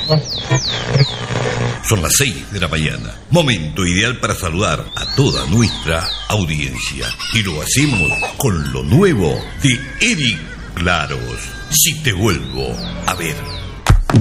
Son las 6 de la mañana. Momento ideal para saludar a toda nuestra audiencia. Y lo hacemos con lo nuevo de Eric Claros. Si te vuelvo a ver.